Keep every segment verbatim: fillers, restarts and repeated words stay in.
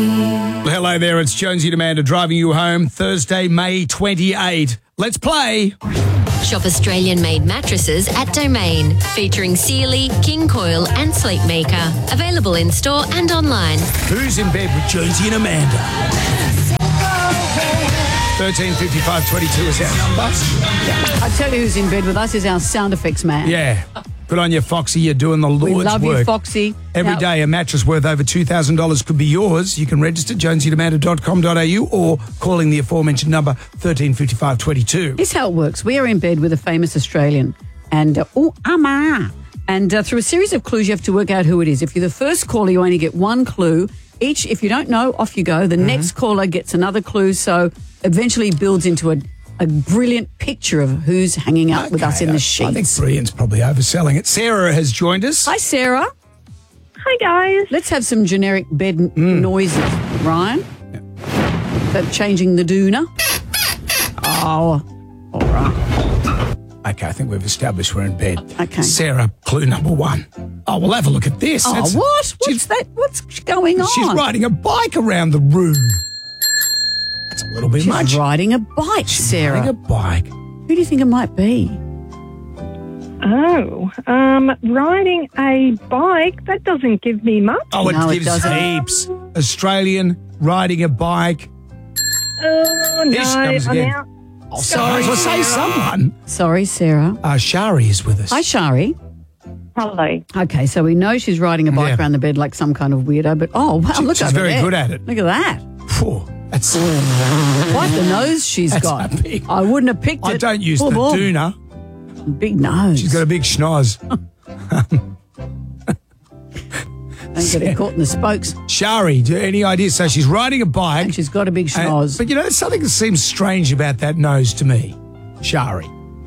Hello there, it's Jonesy and Amanda driving you home Thursday, May twenty-eighth. Let's play. Shop Australian-made mattresses at Domain, featuring Sealy, King Coil and Sleepmaker. Available in-store and online. Who's in bed with Jonesy and Amanda? thirteen fifty-five twenty-two is our number. I tell you who's in bed with us is our sound effects man. Yeah. Good on you, Foxy. You're doing the Lord's We love work. you, Foxy. Every Now- day, a mattress worth over two thousand dollars could be yours. You can register jonesy and amanda dot com dot a u or calling the aforementioned number thirteen fifty-five twenty-two. Here's how it works. We are in bed with a famous Australian. And, uh, oh, ama. And uh, through a series of clues, you have to work out who it is. If you're the first caller, you only get one clue. Each, if you don't know, off you go. The Mm-hmm. next caller gets another clue. So eventually builds into a, a brilliant picture of who's hanging out with us in the sheets. I think brilliant's probably overselling it. Sarah has joined us. Hi, Sarah. Hi, guys. Let's have some generic bed n- Mm. noises. Ryan? That changing the doona? Oh, all right. Okay, I think we've established we're in bed. Okay. Sarah, clue number one. Oh, we'll have a look at this. Oh, That's- what? What's she's- that? What's going on? She's riding a bike around the room. That's a little bit She's much. riding a bike, Sarah. Riding a bike. Who do you think it might be? Oh, um, riding a bike, that doesn't give me much. Oh, it No, it gives doesn't. heaps. Australian riding a bike. Oh, no, Here she comes I'm again. out. Oh, sorry. Well, say someone. Sorry, Sarah. Uh, Shari is with us. Hi, Shari. Hello. Okay, so we know she's riding a bike Yeah. around the bed like some kind of weirdo, but oh, wow, She- look she's over very there. good at it. Look at that. Phew, that's, Quite the nose she's That's got. a big- I wouldn't have picked it. I don't use Boom, the boom. doona. Big nose. She's got a big schnoz. Don't get it caught in the spokes. Shari, do you- any ideas? So she's riding a bike. And she's got a big and- schnoz. but you know, there's something that seems strange about that nose to me. Shari.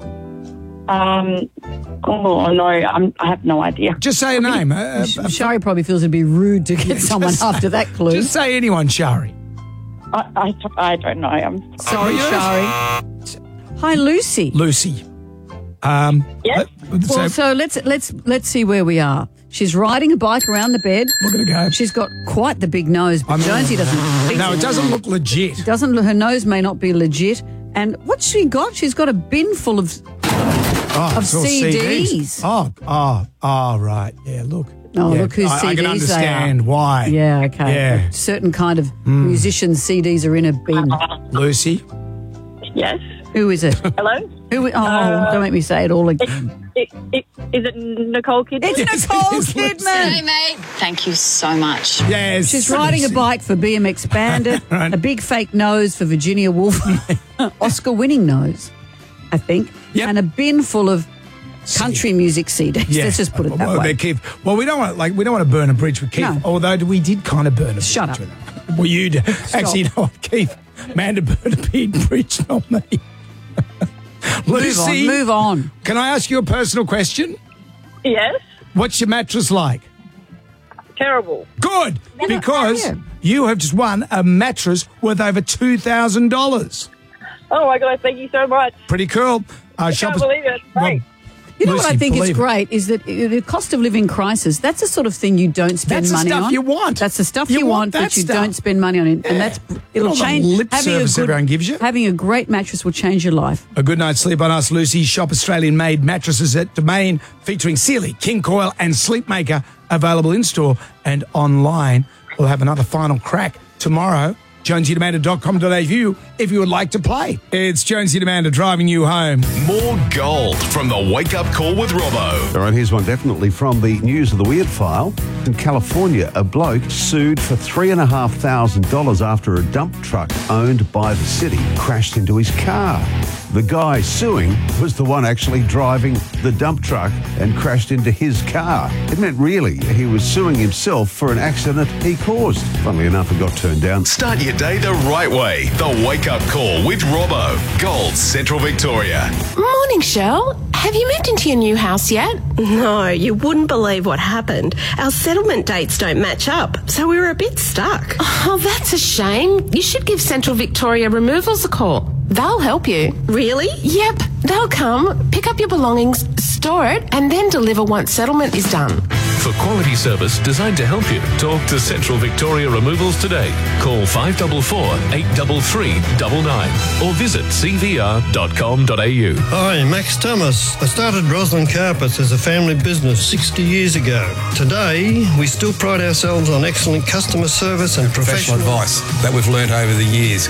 Um, oh, no, I'm, I have no idea. Just say a name. Uh, uh, Sh- Shari probably feels it'd be rude to get someone just- after that clue. Just say anyone, Shari. I, I, I don't know. I'm Sorry, Oh, Shari. Hi, Lucy. Lucy. Um, Yes. let- so Well, so let's let's let's see where we are. She's riding a bike around the bed. we're going to go. She's got quite the big nose, but I'm- Jonesy doesn't. think No, so. it doesn't look legit. Doesn't her nose may not be legit. And what's she got? She's got a bin full of. Oh, Of it's all C Ds. Oh, oh, oh, right. Yeah, look. Oh, yeah, look whose I, C Ds I can they understand are. why. Yeah, okay. Yeah. Hmm. A certain kind of musicians' C Ds are in a bin. Lucy. yes. Who is it? Hello. Who? Oh, don't make me say it all again. It, it, is it Nicole Kidman? It's Yes, Nicole it is, Kidman. Hey, mate. Thank you so much. Yes. She's riding a Lucy. bike for B M X Bandit, Right. a big fake nose for Virginia Woolf, Oscar-winning nose, I think, Yep. and a bin full of country music C Ds. Yeah. Let's just put it that well, way. they're Keith. Well, we don't want like we don't want to burn a bridge with Keith. No. Although we did kind of burn a Shut bridge. up. with him. Well, you did. Actually, you know what, Keith? Amanda burned a big bridge, not me. Move Lucy, on, move on. can I ask you a personal question? Yes. What's your mattress like? Terrible. Good, because yeah. you have just won a mattress worth over two thousand dollars. Oh, my God. Thank you so much. Pretty cool. Uh, I shoppers- can't believe it. Well, Great. You know what Lucy, I think is believe it. great is that uh, the cost of living crisis, that's the sort of thing you don't spend That's the money stuff on. you want. That's the stuff You you, want want, that but you stuff. don't spend money on it. And that's it'll All the change. lip having a service good, everyone gives you. Having a great mattress will change your life. A good night's sleep on us, Lucy. Shop Australian-made mattresses at Domain, featuring Sealy, King Coil and Sleepmaker, available in-store and online. We'll have another final crack tomorrow. jonesy and amanda dot com dot a u if you would like to play. It's Jonesy and Amanda driving you home. More gold from the Wake Up Call with Robbo. All right, here's one definitely from the News of the Weird file. In California, a bloke sued for three thousand five hundred dollars after a dump truck owned by the city crashed into his car. The guy suing was the one actually driving the dump truck and crashed into his car. It meant really he was suing himself for an accident he caused. Funnily enough, it got turned down. Start your day the right way. The Wake Up Call with Robbo. Gold Central Victoria. Morning, Shell. Have you moved into your new house yet? No, you wouldn't believe what happened. Our settlement dates don't match up, so we were a bit stuck. Oh, that's a shame. You should give Central Victoria Removals a call. They'll help you. Really? Yep, they'll come, pick up your belongings, store it, and then deliver once settlement is done. For quality service designed to help you, talk to Central Victoria Removals today. Call five four four, eight three three nine nine or visit c v r dot com dot a u. Hi, Max Thomas. I started Roslyn Carpets as a family business sixty years ago. Today, we still pride ourselves on excellent customer service and professional, professional advice that we've learnt over the years.